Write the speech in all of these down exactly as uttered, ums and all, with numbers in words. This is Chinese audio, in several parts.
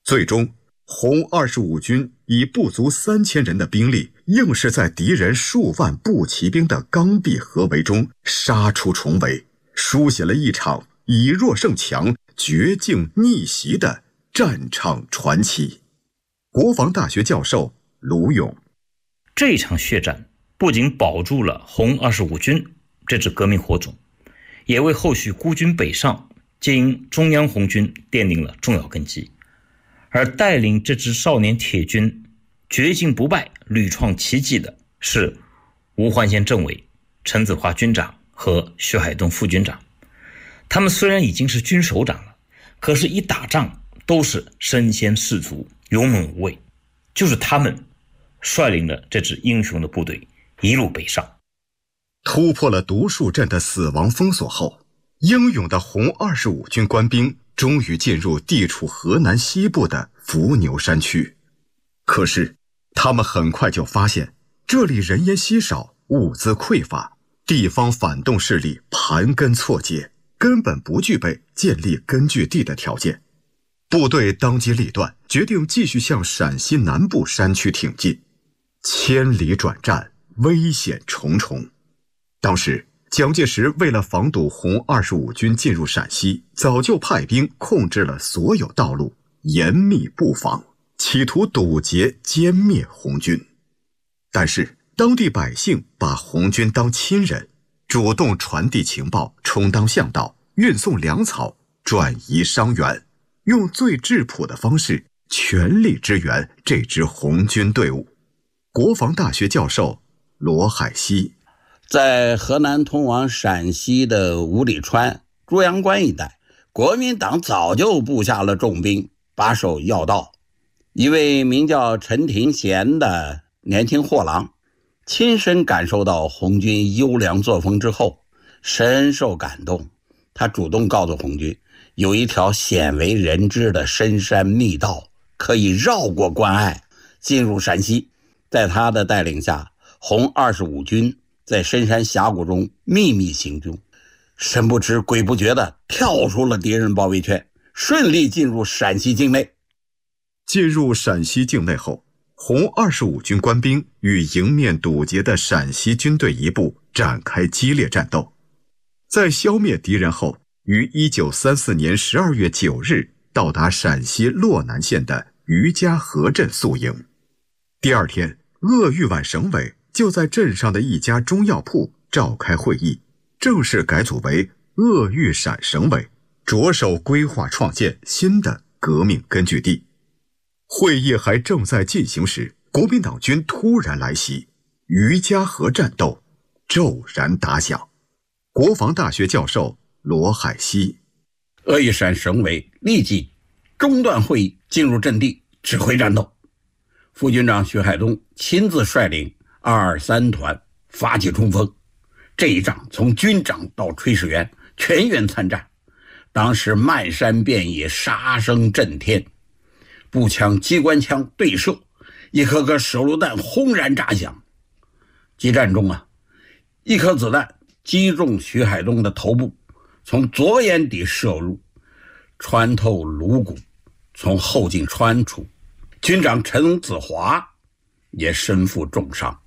最终，红二十五军以不足三千人的兵力，硬是在敌人数万步骑兵的刚壁合围中杀出重围，书写了一场以弱胜强、绝境逆袭的战场传奇。国防大学教授卢勇： 这场血战不仅保住了红二十五军这支革命火种，也为后续孤军北上接应中央红军奠定了重要根基。而带领这支少年铁军绝境不败、屡创奇迹的是吴焕先政委、陈子华军长和徐海东副军长。他们虽然已经是军首长了，可是一打仗都是身先士卒、勇猛无畏。就是他们率领了这支英雄的部队一路北上。 突破了独树镇的死亡封锁后，英勇的红二十五军官兵终于进入地处河南西部的伏牛山区。可是他们很快就发现，这里人烟稀少，物资匮乏，地方反动势力盘根错节，根本不具备建立根据地的条件。部队当机立断，决定继续向陕西南部山区挺进。千里转战，危险重重。当时蒋介石为了防堵红二十五军进入陕西，早就派兵控制了所有道路，严密布防，企图堵截歼灭红军。但是当地百姓把红军当亲人，主动传递情报，充当向导，运送粮草，转移伤员，用最质朴的方式全力支援这支红军队伍。国防大学教授罗海西： 在河南通往陕西的五里川、朱阳关一带，国民党早就布下了重兵，把守要道。一位名叫陈廷贤的年轻货郎，亲身感受到红军优良作风之后，深受感动。他主动告诉红军，有一条鲜为人知的深山密道，可以绕过关隘，进入陕西。在他的带领下，红二十五军在深山峡谷中秘密行军，神不知鬼不觉地跳出了敌人包围圈，顺利进入陕西境内。 进入陕西境内后，红二十五军官兵与迎面堵截的陕西军队一部展开激烈战斗。在消灭敌人后，于一九三四年十二月九日到达陕西洛南县的余家河镇宿营。第二天，鄂豫皖省委就在镇上的一家中药铺召开会议，正式改组为鄂豫陕省委，着手规划创建新的革命根据地。会议还正在进行时，国民党军突然来袭，余家河战斗骤然打响。国防大学教授罗海西： 鄂豫陕省委立即中断会议，进入阵地指挥战斗。副军长徐海东亲自率领二二三团发起冲锋，这一仗从军长到炊事员全员参战。当时漫山遍野，杀声震天，步枪、机关枪对射，一颗颗手榴弹轰然炸响。激战中啊，一颗子弹击中徐海东的头部，从左眼底射入，穿透颅骨，从后颈穿出。军长陈子华也身负重伤。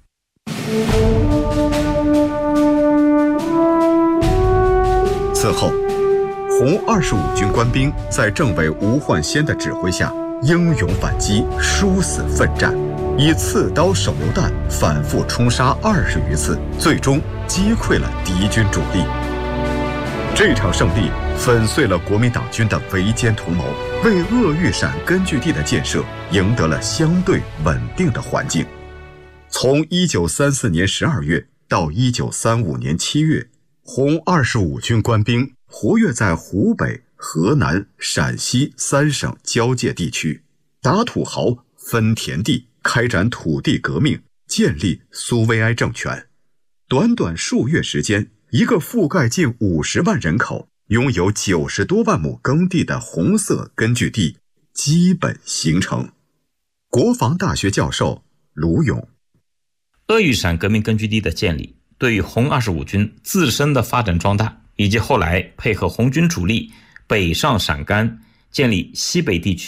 此后，红二十五军官兵在政委吴焕先的指挥下，英勇反击，殊死奋战，以刺刀手榴弹反复冲杀二十余次，最终击溃了敌军主力。这场胜利粉碎了国民党军的围歼图谋，为鄂豫陕根据地的建设赢得了相对稳定的环境。从一九三四年十二月到一九三五年七月，红二十五军官兵活跃在湖北、河南、陕西三省交界地区，打土豪、分田地，开展土地革命，建立苏维埃政权。短短数月时间，一个覆盖近五十万人口、拥有九十多万亩耕地的红色根据地基本形成。国防大学教授卢勇： 鄂豫陕革命根据地的建立，对于红二十五军自身的发展壮大，以及后来配合红军主力北上陕甘，建立西北地区